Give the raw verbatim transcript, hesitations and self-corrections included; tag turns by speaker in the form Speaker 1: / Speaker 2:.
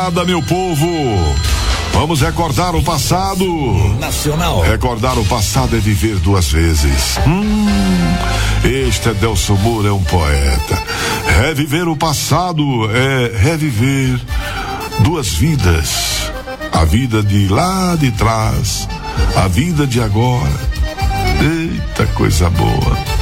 Speaker 1: Meu povo, vamos recordar o passado.
Speaker 2: Nacional.
Speaker 1: Recordar o passado é viver duas vezes. Hum, este Adelson Moura é um poeta. Reviver o passado é reviver duas vidas. A vida de lá de trás, a vida de agora. Eita, coisa boa.